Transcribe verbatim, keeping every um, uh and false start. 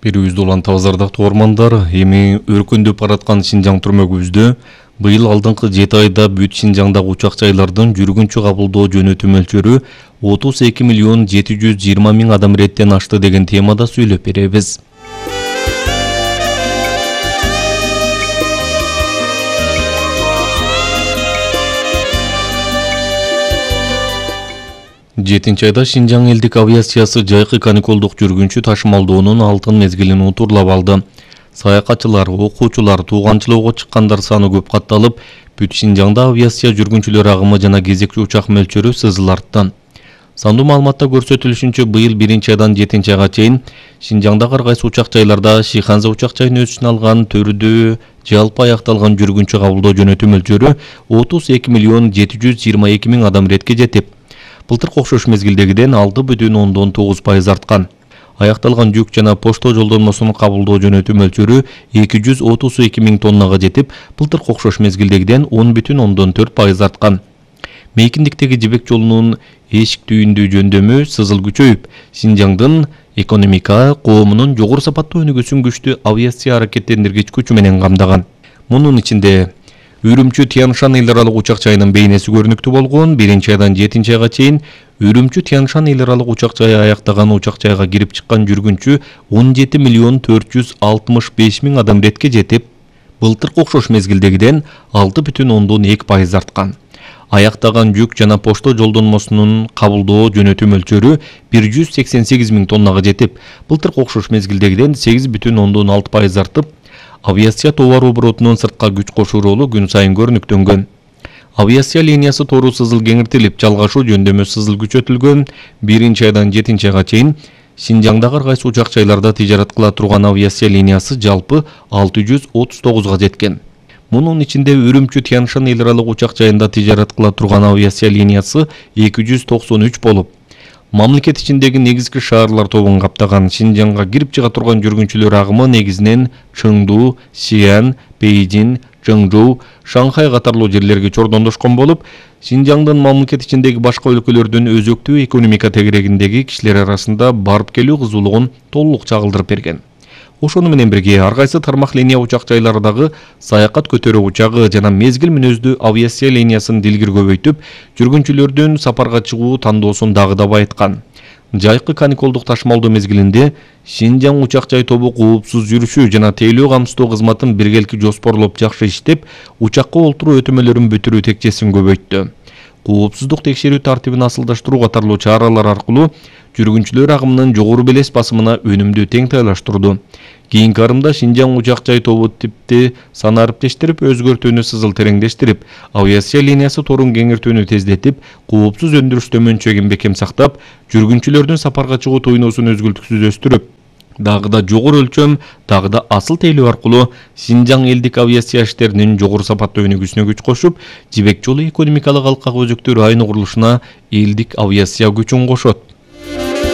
Берүүбүздү улан табазардактуу ормандар эми өркүндөп бараткан Шинжаң түрмөгүбүздө быйыл алдыңкы жети айда бүт Шинжаңдагы учак жайлардын жүргүнчү кабылдоо жөнөтүү мөлчөрү отуз эки миллион жети жүз жыйырма миң адам реттен ашты деген темада сүйлөп беребиз. жетинчи айда Шинжаң элдик авиациясы жайкы каникулдук жүргүнчү ташымалдоонун алтын мезгилин утурлап алды. Саякатчылар, окуучулар, тууганчылоого чыккандар саны көп катталып, бүт Шинжаңда авиация жүргүнчүлөр агымы жана кезекчи учак мөлчөрү сызыл артты. Сандуу маалыматта көрсөтүлүшүнчө быйыл биринчи айдан жетинчи айга чейин Шинжаңдагы ар кайсы учак жайларда Шиханза учак жайын өз ичине алган төрдө жалпы аякталган жүргүнчү кабылдоо жөнөтүү мөлчөрү отуз эки миллион жети жүз жыйырма эки миң адам ретке жетип, былтыркы окшош мезгилдегиден алты бүтүн ондон тогуз пайыз арткан. Аякталган жүк жана почто жолдонмосун кабылдоо жөнөтүү мөлчөрү эки жүз отуз эки миң тоннага жетип, былтыркы окшош мезгилдегиден он бүтүн ондон төрт пайыз арткан. Мейкиндиктеги жибек жолунун эшик түйүндүү жөндөмү сызыл күчөйүп, Шинжаңдын экономика, коомунун жогору сапаттуу өнүгүүсүн күчтүү авиация аракеттендиргич күчү менен камдаган. Мунун ичинде Үрүмчү Тяншан эл аралык учак жайынын бейнеси көрүнүктүү болгон. Биринчи айдан жетинчи айга чейин Үрүмчү Тяншан эл аралык учак жайы аяктаган учак жайга кирип чыккан жүргүнчү он жети миллион төрт жүз алтымыш беш миң адам ретке жетип, былтыркы окшош мезгилдегиден алты бүтүн ондон эки пайыз арткан. Аяктаган жүк жана почто жолдонмосунун кабылдоо жөнөтүү мөлчөрү бир жүз сексен сегиз миң тоннага жетип, былтыркы окшош мезгилдегиден сегиз бүтүн ондон алты пайыз артып, авиация товар оборотунун сыртка күч кошуу ролу күн сайын көрүнүктөнгөн. Авиация линиясы тору сызыл кеңиртилип, жалгашуу жөндөмү сызыл күчөтүлгөн. Биринчи айдан жетинчи айга чейин Шинжаңдагы ар кайсы учак жайларда тижарат кыла турган авиация линиясы жалпы алты жүз отуз тогузга жеткен. Мунун ичинде Үрүмчү Тяншан эл аралык учак жайында тижарат кыла турган авиация линиясы эки жүз токсон үч болуп, мамлекет ичиндеги негизги шаарлар тобун каптаган. Шинжаңга кирип чыга турган жүргүнчүлөр агымы негизинен Чыңду, Сиан, Бейжин, Чыңжоу, Шанхай катарлуу жерлерге чордондошкон болуп, Шинжаңдын мамлекет ичиндеги башка өлкөлөрдүн өзөктүү экономика тегерегиндеги кишилер арасында барып келүү кызуулугун толук чагылдырып берген. Ошону менен бирге ар кайсы тармак линия учак жайлардагы саякат көтөрүү учагы жана мезгил мүнөздүү авиация линиясын дилгир көбөйтүп, жүргүнчүлөрдүн сапарга чыгуу тандоосун дагы да байыткан. Жайкы каникулдук ташымалдоо мезгилинде Шинжаң учак жай тобу коопсуз жүрүшүү жана тейлөө камсыздоо кызматын биргелики жоспорлоп жакшы иштеп, учакка олтуруу өтөмөлөрүн бүтүрүү текчесин көбөйттү. Коопсуздук текшерүү тартибин асылдаштыруу катарлуу чаралар аркылуу жүргүнчүлөр агымынын жогору белес басымына өнүмдү тең тайлаштырды. Кийинки арымда Шинжаң учак жай тобу типти санариптештирип, өзгөртүүнү сызыл тереңдештирип, авиация линиясы торун кеңиртүүнү тездетип, коопсуз өндүрүштө мөнчөгөн бекем сактап, жүргүнчүлөрдүн сапарга чыгуу туйнусун өзгөлтүксүз өстүрүп, дагы да жогору өлчөм, дагы да асыл тейлөө аркылуу Шинжаң элдик авиация иштеринин жогору сапаттуу өнүгүүсүнө күч кошуп, жибек жолу экономикалык алкак өзөктөр району курулушуна элдик авиация күчүн кошот.